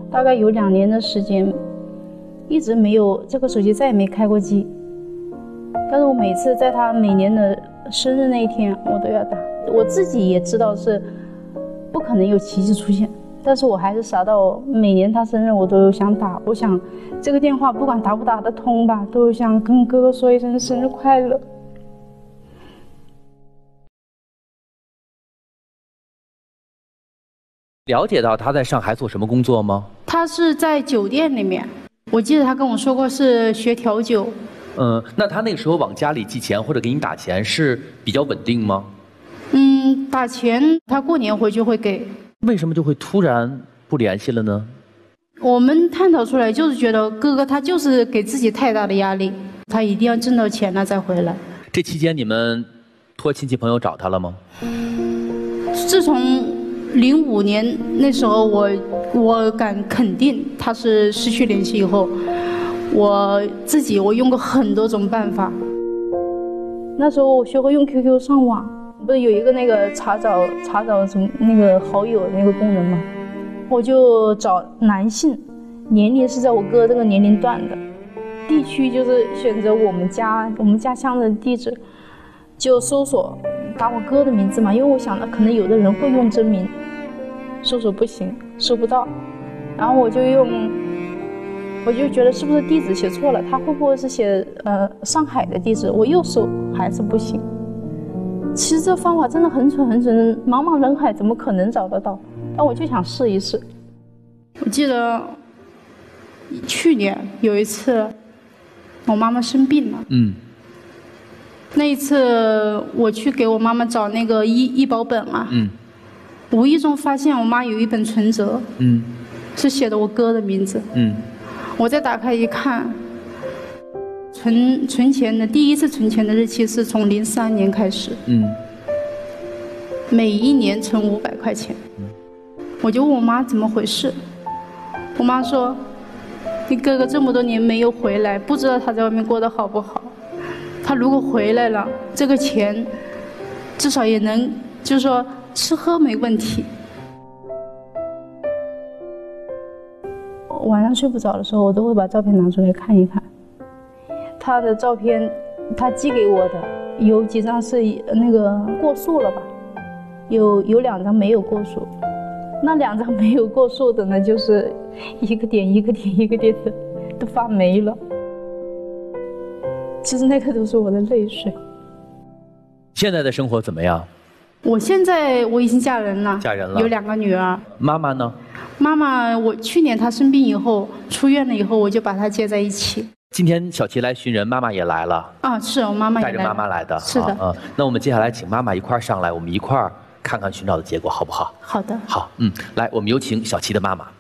大概有2年的时间，一直没有这个手机再也没开过机。但是我每次在他每年的生日那一天，我都要打。我自己也知道是不可能有奇迹出现，但是我还是傻到每年他生日我都想打。我想这个电话不管打不打得通吧，都想跟哥哥说一声生日快乐。 了解到他在上海做什么工作吗？ 他是在酒店里面，我记得他跟我说过是学调酒。 那他那个时候往家里寄钱或者给你打钱是比较稳定吗？ 打钱他过年回去会给。 为什么就会突然不联系了呢？ 我们探讨出来就是觉得哥哥他就是给自己太大的压力，他一定要挣到钱了再回来。 这期间你们托亲戚朋友找他了吗？ 自从05年那时候我敢肯定他是失去联系以后，我用过很多种办法。那时候我学会用 QQ 上网，不是有一个那个查找什么那个好友那个功能吗？我就找男性，年龄是在我哥这个年龄段的，地区就是选择我们家乡的地址，就搜索打我哥的名字嘛，因为我想了可能有的人会用真名，搜索不行，搜不到，然后我就觉得是不是地址写错了，他会不会是写上海的地址？我又搜还是不行。其实这方法真的很蠢，茫茫人海怎么可能找得到？但我就想试一试。我记得去年有一次，我妈妈生病了。那一次我去给我妈妈找那个医保本啊。无意中发现我妈有一本存折。是写的我哥的名字。我再打开一看，存钱的第一次存钱的日期是从03年开始。每一年存500块钱。我就问我妈怎么回事，我妈说你哥哥这么多年没有回来，不知道他在外面过得好不好，他如果回来了，这个钱至少也能就是说吃喝没问题。晚上睡不着的时候，我都会把照片拿出来看一看。他的照片，他寄给我的有几张是那个过数了吧，有2张没有过数。那2张没有过数的呢，就是一个点一个点一个点的都发霉了。其实那个都是我的泪水。 现在的生活怎么样？ 我已经嫁人了，有2个女儿。妈妈呢？妈妈，我去年她生病以后出院了以后，我就把她接在一起。 今天小齐来寻人，妈妈也来了。 是我妈妈也来了， 带着妈妈来的。 是的。 那我们接下来请妈妈一块儿上来，我们一块儿看看寻找的结果，好不好？ 好的。 好，来，我们有请小齐的妈妈。